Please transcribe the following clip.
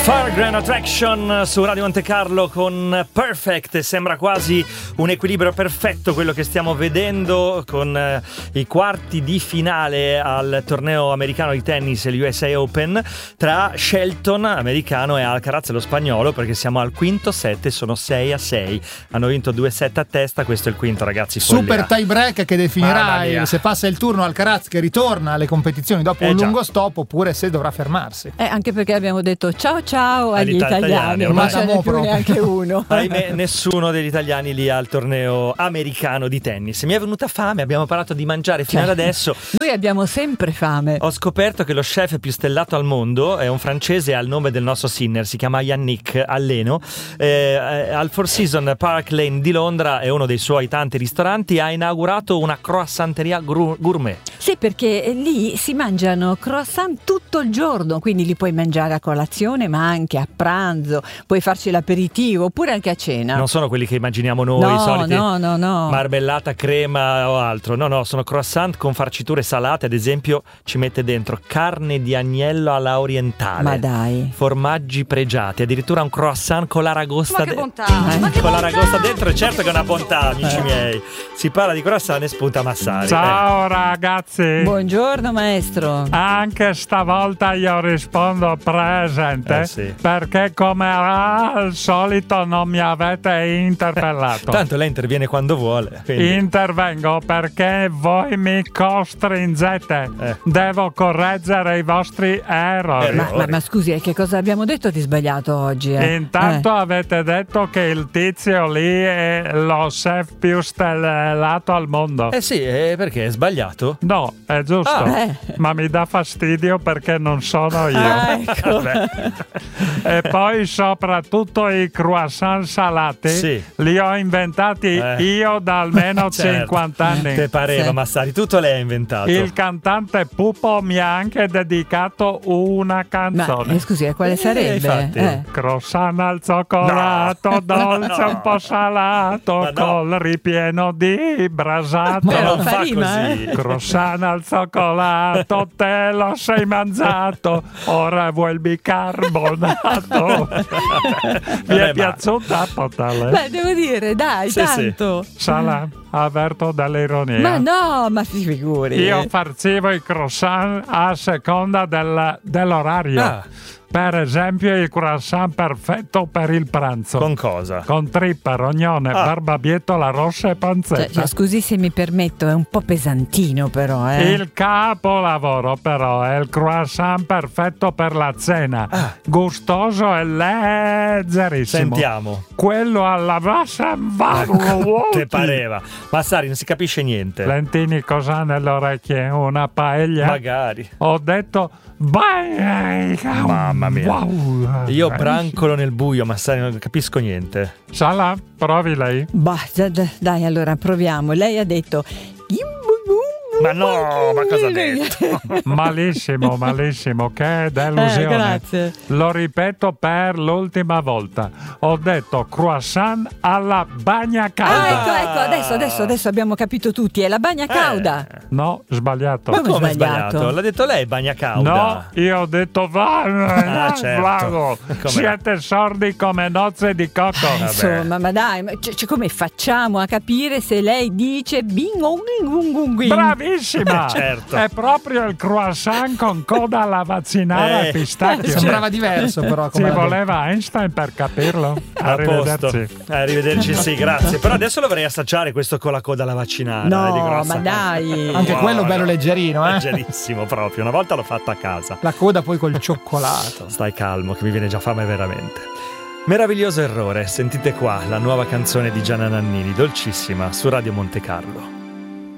Grand Attraction su Radio Monte Carlo con Perfect. Sembra quasi un equilibrio perfetto quello che stiamo vedendo con i quarti di finale al torneo americano di tennis, l'USA Open, tra Shelton, americano, e Alcaraz, lo spagnolo, perché siamo al quinto set e sono 6-6. Hanno vinto 2 set a testa, questo è il quinto, ragazzi. Super tie break che definirà se passa il turno Alcaraz, che ritorna alle competizioni dopo un lungo stop, oppure se dovrà fermarsi. Anche perché abbiamo detto ciao agli italiani, non ce n'è più neanche uno. Ahimè, nessuno degli italiani lì al torneo americano di tennis. Mi è venuta fame, abbiamo parlato di mangiare fino ad adesso. Noi abbiamo sempre fame. Ho scoperto che lo chef più stellato al mondo è un francese al nome del nostro Sinner, si chiama Yannick Alleno. Al Four Seasons Park Lane di Londra, è uno dei suoi tanti ristoranti, ha inaugurato una croissanteria gourmet. Sì, perché lì si mangiano croissant tutto il giorno, quindi li puoi mangiare a colazione ma anche a pranzo, puoi farci l'aperitivo oppure anche a cena. Non sono quelli che immaginiamo noi, i soliti no. marmellata, crema o altro. No, sono croissant con farciture salate. Ad esempio ci mette dentro carne di agnello alla orientale, ma dai, formaggi pregiati, addirittura un croissant con l'aragosta. Ma che bontà! Con l'aragosta dentro, certo che è una bontà, amici miei. Si parla di croissant e spunta Massari. Ciao ragazzi. Buongiorno maestro. Anche stavolta io rispondo presente, sì. perché come al solito non mi avete interpellato. Tanto lei interviene quando vuole, quindi. Intervengo perché voi mi costringete. Devo correggere i vostri errori. Ma scusi, che cosa abbiamo detto di sbagliato oggi? Intanto avete detto che il tizio lì è lo chef più stellato al mondo. Sì, perché è sbagliato? No, è giusto. Ma mi dà fastidio perché non sono io. Ecco. E poi soprattutto i croissant salati li ho inventati io da almeno 50 anni. Te pareva, Massari, tutto lei ha inventato. Il cantante Pupo mi ha anche dedicato una canzone. Ma scusi, quale sarebbe? Croissant al cioccolato, dolce un po' salato, col ripieno di brasato. Ma non fa così. Croissant al cioccolato, te lo sei mangiato, ora vuoi il bicarbonato. Mi è piaciuta Potale? Beh, devo dire, dai, tanto. Sala, avverto dall'ironia. Ma si figuri. Io farcivo i croissant a seconda dell'orario. Per esempio il croissant perfetto per il pranzo. Con cosa? Con trippa, rognone, barbabietola rossa e panzetta. Scusi se mi permetto, è un po' pesantino però. Il capolavoro però è il croissant perfetto per la cena. Gustoso e leggerissimo. Sentiamo. Quello alla bassa Te pareva. Massari, non si capisce niente. Lentini, cosa nelle orecchie? Una paella? Magari. Ho detto mamma mia. Wow. Io brancolo nel buio, Massari, non capisco niente. Sala, provi lei? Dai, allora proviamo. Lei ha detto ma no, ma cosa ha detto? Malissimo, che delusione. Grazie. Lo ripeto per l'ultima volta. Ho detto croissant alla bagna cauda. Ecco, adesso abbiamo capito tutti, è la bagna cauda. No, sbagliato. Ma come sbagliato? L'ha detto lei, bagna cauda. No, io ho detto certo. Siete sordi come nozze di cocco. Insomma, ma dai, come facciamo a capire se lei dice bravissima. Certo. È proprio il croissant con coda alla vaccinara e pistacchio. Sembrava diverso però. Ci voleva Einstein per capirlo. Arrivederci, sì, grazie. Però adesso lo vorrei assaggiare questo con la coda alla vaccinara. No, ma dai. Anche quello bello leggerino, Leggerissimo proprio. Una volta l'ho fatto a casa. La coda poi col cioccolato. Stai calmo che mi viene già fame veramente. Meraviglioso errore. Sentite qua la nuova canzone di Gianna Nannini, dolcissima, su Radio Monte Carlo.